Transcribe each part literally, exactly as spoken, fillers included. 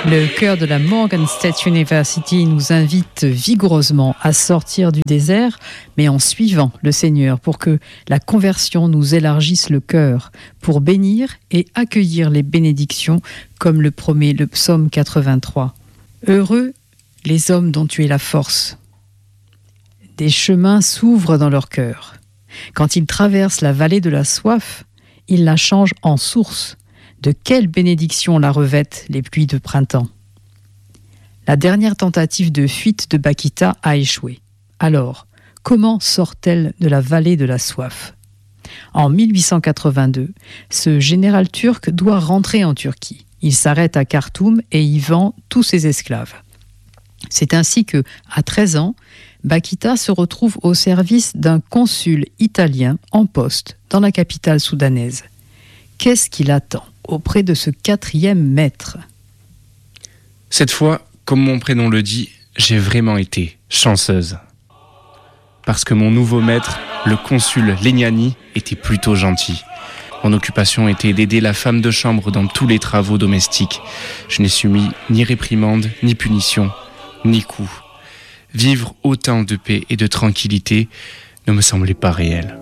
Le chœur de la Morgan State University nous invite vigoureusement à sortir du désert, mais en suivant le Seigneur pour que la conversion nous élargisse le cœur, pour bénir et accueillir les bénédictions, comme le promet le psaume quatre-vingt-trois. Heureux les hommes dont tu es la force. Des chemins s'ouvrent dans leur cœur. Quand ils traversent la vallée de la soif, ils la changent en source. De quelle bénédiction la revêtent les pluies de printemps. La dernière tentative de fuite de Bakita a échoué. Alors, comment sort-elle de la vallée de la soif ? En mille huit cent quatre-vingt-deux, ce général turc doit rentrer en Turquie. Il s'arrête à Khartoum et y vend tous ses esclaves. C'est ainsi que, à treize ans, Bakita se retrouve au service d'un consul italien en poste dans la capitale soudanaise. Qu'est-ce qu'il attend auprès de ce quatrième maître ? Cette fois, comme mon prénom le dit, j'ai vraiment été chanceuse. Parce que mon nouveau maître, le consul Legnani, était plutôt gentil. Mon occupation était d'aider la femme de chambre dans tous les travaux domestiques. Je n'ai subi ni réprimande, ni punition, ni coup. Vivre autant de paix et de tranquillité ne me semblait pas réel.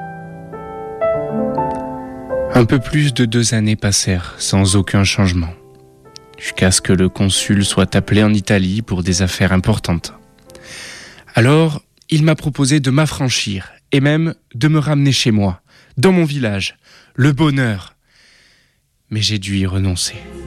Un peu plus de deux années passèrent sans aucun changement, jusqu'à ce que le consul soit appelé en Italie pour des affaires importantes. Alors, il m'a proposé de m'affranchir et même de me ramener chez moi, dans mon village, le bonheur. Mais j'ai dû y renoncer.